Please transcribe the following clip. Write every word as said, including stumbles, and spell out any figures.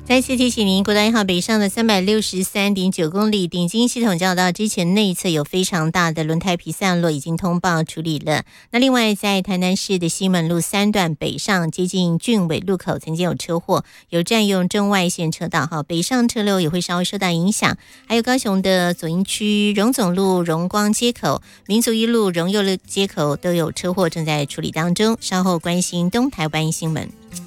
再次提醒您，国道一号北上的三百六十三点九公里顶金系统交道之前内侧有非常大的轮胎皮散落，已经通报处理了。那另外在台南市的西门路三段北上接近俊伟路口曾经有车祸，有占用正外线车道，哈，北上车流也会稍微受到影响。还有高雄的左营区荣总路荣光街口、民族一路荣佑路街口都有车祸正在处理当中，稍后关心东台湾新闻。